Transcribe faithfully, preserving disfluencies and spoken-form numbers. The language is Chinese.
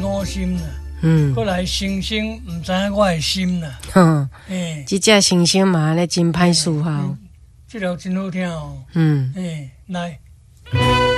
恶心啦。 嗯， 过来星星唔知影我的心啦。 哼， 诶， 即只星星嘛，咧真歹思考。 这条真好听哦。 嗯， 诶，来。